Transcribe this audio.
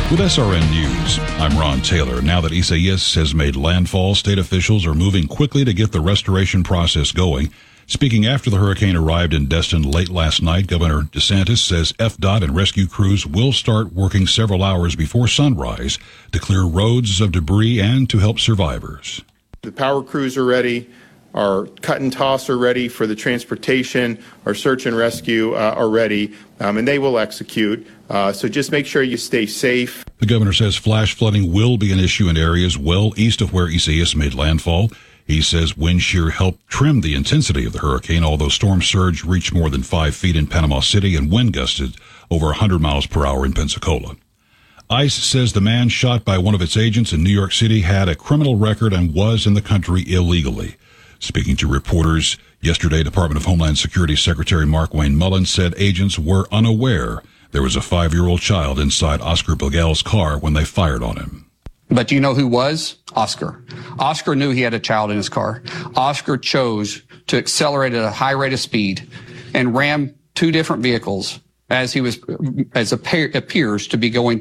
With SRN News, I'm Ron Taylor. Now that Isaias has made landfall, state officials are moving quickly to get the restoration process going. Speaking after the hurricane arrived in Destin late last night, Governor DeSantis says FDOT and rescue crews will start working several hours before sunrise to clear roads of debris and to help survivors. The power crews are ready. Our cut and toss are ready for the transportation. Our search and rescue are ready, and they will execute. So just make sure you stay safe. The governor says flash flooding will be an issue in areas well east of where Isaias made landfall. He says wind shear helped trim the intensity of the hurricane, although storm surge reached more than 5 feet in Panama City and wind gusted over 100 miles per hour in Pensacola. ICE says the man shot by one of its agents in New York City had a criminal record and was in the country illegally. Speaking to reporters yesterday, Department of Homeland Security Secretary Markwayne Mullins said agents were unaware there was a 5-year-old child inside Oscar Begal's car when they fired on him. But do you know who was? Oscar. Oscar knew he had a child in his car. Oscar chose to accelerate at a high rate of speed and ram 2 different vehicles as appears to be going